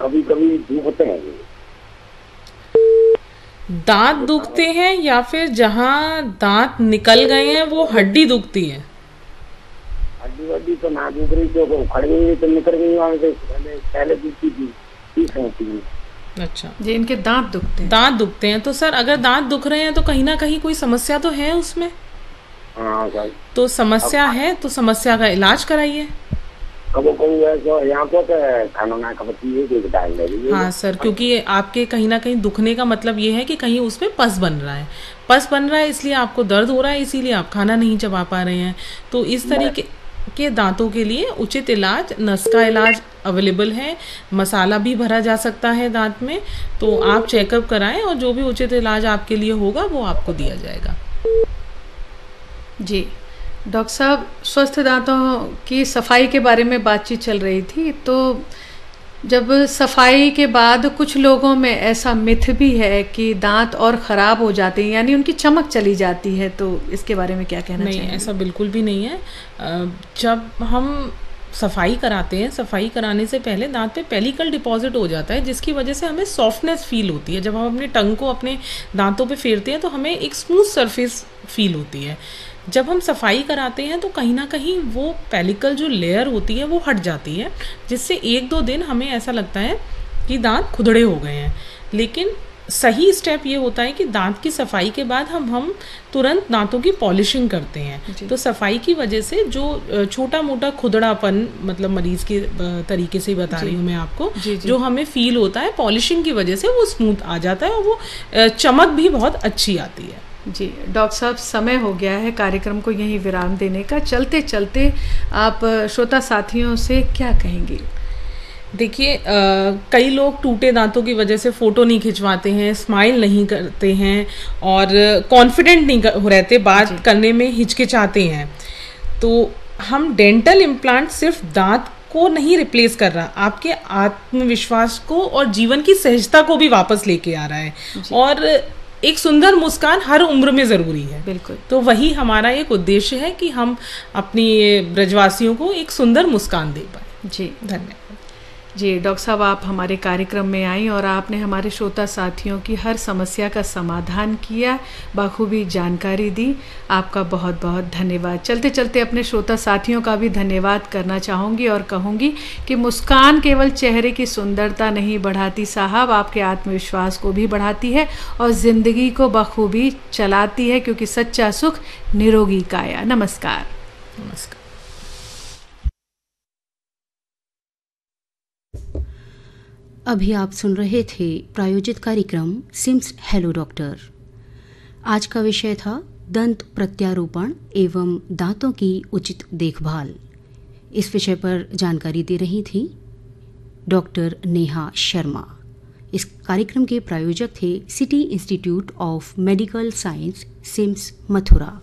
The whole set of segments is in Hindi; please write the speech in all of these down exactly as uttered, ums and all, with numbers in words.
कभी कभी दुखते हैं। दांत दुखते हैं या फिर जहाँ दांत निकल गए हैं वो हड्डी दुखती है? हड्डी वड्डी तो ना दुख रही, तो उखड़ गई तो निकल गई वहाँ से, पहले पहले दुखती थी, ठीक होती है। अच्छा जी, इनके दांत दुखते हैं। दांत दुखते हैं तो सर अगर दांत दुख रहे हैं तो कहीं ना कहीं कोई समस्या तो है उसमें। हाँ सर। तो समस्या है तो समस्या का इलाज कराइए। कबो कबो ऐसा यहाँ पर खाना ना खपती है डाल दे। हाँ सर, क्योंकि आपके कहीं ना कहीं दुखने का मतलब ये है कि कहीं उसमें पस बन रहा है, पस बन रहा है इसलिए आपको दर्द हो रहा है, इसीलिए आप खाना नहीं चबा पा रहे हैं। तो इस तरीके के दांतों के लिए उचित इलाज, नस का इलाज अवेलेबल है, मसाला भी भरा जा सकता है दांत में। तो आप चेकअप कराएं और जो भी उचित इलाज आपके लिए होगा वो आपको दिया जाएगा। जी डॉक्टर साहब, स्वस्थ दांतों की सफाई के बारे में बातचीत चल रही थी, तो जब सफाई के बाद कुछ लोगों में ऐसा मिथ भी है कि दांत और ख़राब हो जाते हैं, यानी उनकी चमक चली जाती है, तो इसके बारे में क्या कहना चाहिए? नहीं, ऐसा बिल्कुल भी नहीं है। जब हम सफाई कराते हैं, सफाई कराने से पहले दांत पे पेलिकल डिपॉजिट हो जाता है, जिसकी वजह से हमें सॉफ्टनेस फील होती है। जब हम अपने टंग को अपने दांतों पे फेरते हैं तो हमें एक स्मूथ सरफेस फील होती है। जब हम सफाई कराते हैं तो कहीं ना कहीं वो पेलिकल जो लेयर होती है वो हट जाती है, जिससे एक दो दिन हमें ऐसा लगता है कि दांत खुदड़े हो गए हैं। लेकिन सही स्टेप ये होता है कि दांत की सफाई के बाद हम हम तुरंत दांतों की पॉलिशिंग करते हैं। तो सफाई की वजह से जो छोटा मोटा खुदड़ापन, मतलब मरीज के तरीके से बता रही हूँ मैं आपको, जी, जी. जो हमें फील होता है, पॉलिशिंग की वजह से वो स्मूथ आ जाता है और वो चमक भी बहुत अच्छी आती है। जी डॉक्टर साहब, समय हो गया है कार्यक्रम को यहीं विराम देने का। चलते चलते आप श्रोता साथियों से क्या कहेंगे? देखिए, कई लोग टूटे दांतों की वजह से फ़ोटो नहीं खिंचवाते हैं, स्माइल नहीं करते हैं और कॉन्फिडेंट नहीं रहते, बात करने में हिचकिचाते हैं। तो हम डेंटल इम्प्लांट सिर्फ दांत को नहीं रिप्लेस कर रहा, आपके आत्मविश्वास को और जीवन की सहजता को भी वापस लेके आ रहा है। और एक सुंदर मुस्कान हर उम्र में ज़रूरी है। बिल्कुल। तो वही हमारा एक उद्देश्य है कि हम अपनी ब्रजवासियों को एक सुंदर मुस्कान दे पाए। जी धन्यवाद। जी डॉक्टर साहब, आप हमारे कार्यक्रम में आई और आपने हमारे श्रोता साथियों की हर समस्या का समाधान किया, बखूबी जानकारी दी। आपका बहुत बहुत धन्यवाद। चलते चलते अपने श्रोता साथियों का भी धन्यवाद करना चाहूँगी और कहूँगी कि मुस्कान केवल चेहरे की सुंदरता नहीं बढ़ाती साहब, आपके आत्मविश्वास को भी बढ़ाती है और ज़िंदगी को बखूबी चलाती है, क्योंकि सच्चा सुख निरोगी काया। नमस्कार। नमस्कार। अभी आप सुन रहे थे प्रायोजित कार्यक्रम सिम्स हेलो डॉक्टर। आज का विषय था दंत प्रत्यारोपण एवं दांतों की उचित देखभाल। इस विषय पर जानकारी दे रही थी डॉक्टर नेहा शर्मा। इस कार्यक्रम के प्रायोजक थे city institute of medical science, CIMS, Mathura.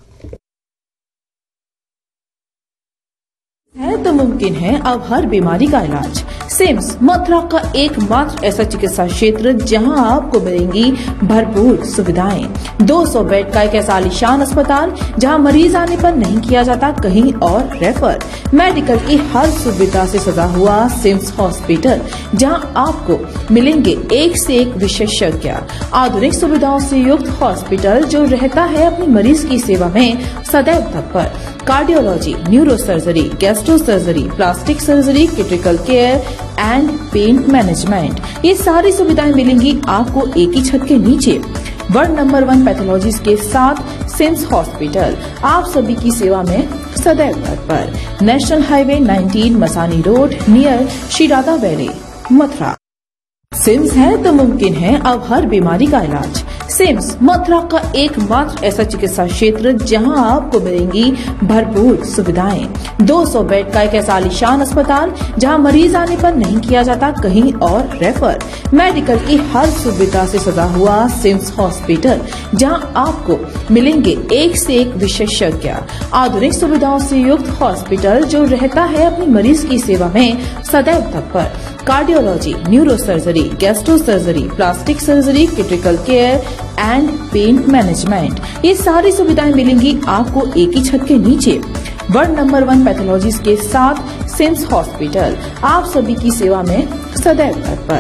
है तो मुमकिन है अब हर बीमारी का इलाज। सिम्स मथुरा का एकमात्र ऐसा चिकित्सा क्षेत्र जहां आपको मिलेंगी भरपूर सुविधाएं। दो सौ बेड का एक ऐसा आलीशान अस्पताल जहां मरीज आने पर नहीं किया जाता कहीं और रेफर। मेडिकल की हर सुविधा से सजा हुआ सिम्स हॉस्पिटल, जहां आपको मिलेंगे एक से एक विशेषज्ञ। आधुनिक सुविधाओं से युक्त हॉस्पिटल जो रहता है अपनी मरीज की सेवा में सदैव तत्पर। Cardiology, neuro surgery, gastro surgery, plastic surgery, critical care and pain management, ये सारी सुविधाएं मिलेंगी आपको एक ही छत के नीचे। वर्ल्ड नंबर वन पैथोलॉजीज के साथ सिम्स हॉस्पिटल आप सभी की सेवा में सदैव तत्पर। National highway nineteen, Masani road, near Shri Radha valley, Mathura. CIMS है तो मुमकिन है अब हर बीमारी का इलाज। सिम्स मथुरा का एकमात्र ऐसा चिकित्सा क्षेत्र जहां आपको मिलेंगी भरपूर सुविधाएं। दो सौ बेड का एक ऐसा आलीशान अस्पताल जहां मरीज आने पर नहीं किया जाता कहीं और रेफर। मेडिकल की हर सुविधा से सजा हुआ सिम्स हॉस्पिटल, जहां आपको मिलेंगे एक से एक विशेषज्ञ। आधुनिक सुविधाओं से युक्त हॉस्पिटल जो रहता है अपनी मरीज की सेवा में सदैव तत्पर। Cardiology, neuro surgery, gastro surgery, plastic surgery, critical care and pain management, ये सारी सुविधाएं मिलेंगी आपको एक ही छत के नीचे। वर्ल्ड नंबर वन पैथोलॉजीज के साथ सिम्स हॉस्पिटल आप सभी की सेवा में सदैव तत्पर।